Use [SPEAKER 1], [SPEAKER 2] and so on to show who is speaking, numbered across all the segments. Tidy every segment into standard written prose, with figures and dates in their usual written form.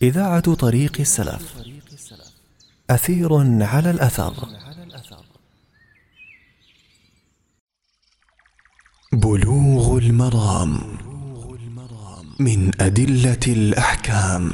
[SPEAKER 1] إذاعة طريق السلف، أثير على الأثر. بلوغ المرام من أدلة الأحكام.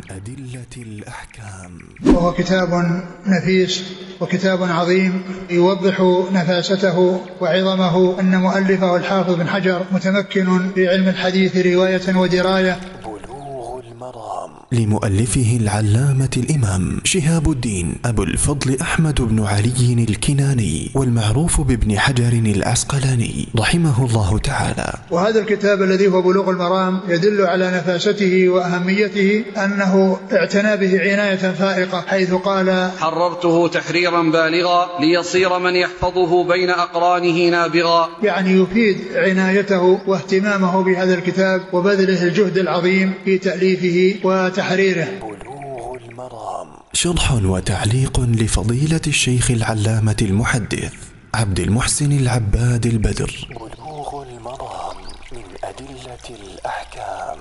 [SPEAKER 2] وهو كتاب نفيس وكتاب عظيم يوضح نفاسته وعظمه، أن مؤلفه الحافظ بن حجر متمكن في علم الحديث رواية ودراية.
[SPEAKER 1] بلوغ المرام لمؤلفه العلامة الإمام شهاب الدين أبو الفضل أحمد بن علي الكناني، والمعروف بابن حجر العسقلاني رحمه الله تعالى.
[SPEAKER 2] وهذا الكتاب الذي هو بلوغ المرام يدل على نفاسته وأهميته، أنه اعتنى به عناية فائقة، حيث قال:
[SPEAKER 3] حررته تحريرا بالغا ليصير من يحفظه بين أقرانه نابغا.
[SPEAKER 2] يعني يفيد عنايته واهتمامه بهذا الكتاب وبذله الجهد العظيم في تأليفه وتحريره.
[SPEAKER 1] بلوغ المرام شرح وتعليق لفضيلة الشيخ العلامة المحدث عبد المحسن العباد البدر. بلوغ المرام من أدلة الأحكام.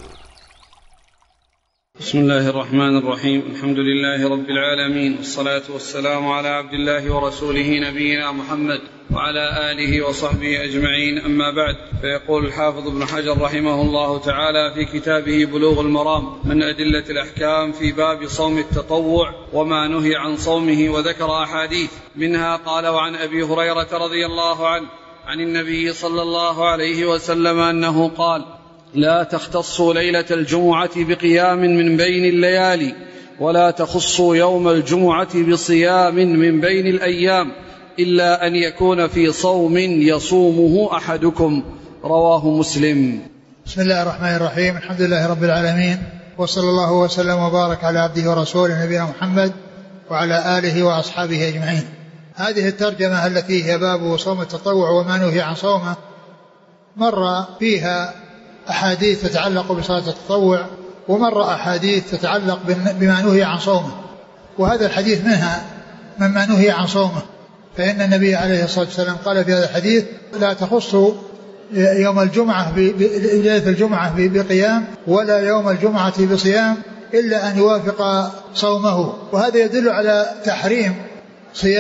[SPEAKER 3] بسم الله الرحمن الرحيم. الحمد لله رب العالمين، والصلاة والسلام على عبد الله ورسوله نبينا محمد وعلى آله وصحبه أجمعين، أما بعد. فيقول الحافظ ابن حجر رحمه الله تعالى في كتابه بلوغ المرام من أدلة الأحكام في باب صوم التطوع وما نهي عن صومه، وذكر أحاديث منها قال: وعن أبي هريرة رضي الله عنه عن النبي صلى الله عليه وسلم أنه قال: لا تختصوا ليلة الجمعة بقيام من بين الليالي، ولا تخصوا يوم الجمعة بصيام من بين الأيام، إلا أن يكون في صوم يصومه أحدكم. رواه مسلم.
[SPEAKER 2] بسم الله الرحمن الرحيم. الحمد لله رب العالمين، وصلى الله وسلم وبارك على عبده ورسوله نبينا محمد وعلى آله وأصحابه أجمعين. هذه الترجمة التي هي باب صوم التطوع وما نهي عن صومه، مر فيها أحاديث تتعلق بصلاة التطوع، ومر أحاديث تتعلق بما نهي عن صومه، وهذا الحديث منها مما نهي عن صومه. فإن النبي عليه الصلاة والسلام قال في هذا الحديث: لا تخصوا يوم الجمعة ليلة الجمعة بقيام، ولا يوم الجمعة بصيام، إلا أن يوافق صومه. وهذا يدل على تحريم صيام